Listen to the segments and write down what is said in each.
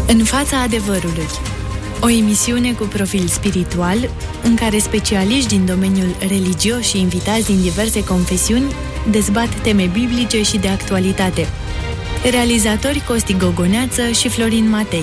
În fața adevărului. O emisiune cu profil spiritual, în care specialiști din domeniul religios și invitați din diverse confesiuni dezbat teme biblice și de actualitate. Realizatori Costi Gogoneață și Florin Matei.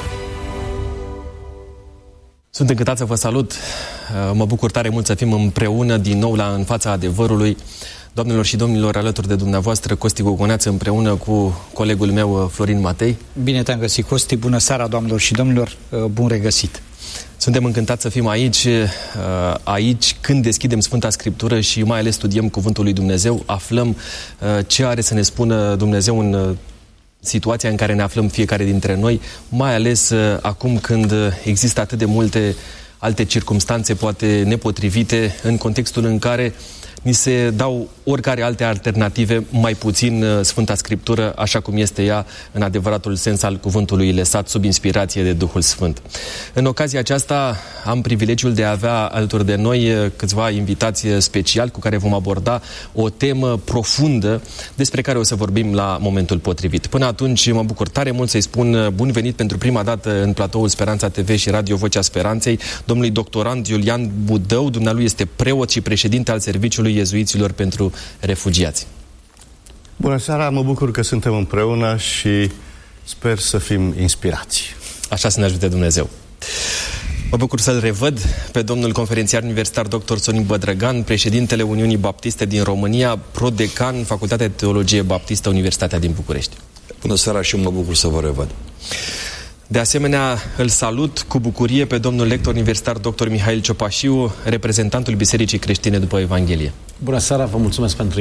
Sunt încântat să vă salut. Mă bucur tare mult să fim împreună din nou În fața adevărului. Doamnelor și domnilor, alături de dumneavoastră, Costi Gogoneață, împreună cu colegul meu, Florin Matei. Bine te-am găsit, Costi. Bună seara, doamnelor și domnilor. Bun regăsit. Suntem încântați să fim aici când deschidem Sfânta Scriptură și mai ales studiem Cuvântul lui Dumnezeu, aflăm ce are să ne spună Dumnezeu în situația în care ne aflăm fiecare dintre noi, mai ales acum când există atât de multe alte circumstanțe, poate nepotrivite, în contextul în care ni se dau oricare alte alternative, mai puțin Sfânta Scriptură, așa cum este ea în adevăratul sens al cuvântului lăsat sub inspirație de Duhul Sfânt. În ocazia aceasta am privilegiul de a avea alături de noi câțiva invitați speciali cu care vom aborda o temă profundă despre care o să vorbim la momentul potrivit. Până atunci mă bucur tare mult să-i spun bun venit pentru prima dată în platoul Speranța TV și Radio Vocea Speranței domnului doctorand Iulian Budău. Dumnealui este preot și președinte al Serviciului Iezuiților pentru Refugiați. Bună seara, mă bucur că suntem împreună și sper să fim inspirați. Așa să ne ajute Dumnezeu. Mă bucur să-l revăd pe domnul conferențiar universitar dr. Sorin Bădrăgan, președintele Uniunii Baptiste din România, prodecan, Facultatea de Teologie Baptistă, Universitatea din București. Bună seara și mă bucur să vă revăd. De asemenea, îl salut cu bucurie pe domnul lector universitar dr. Mihail Ciopașiu, reprezentantul Bisericii Creștine după Evanghelie. Bună seara, vă mulțumesc pentru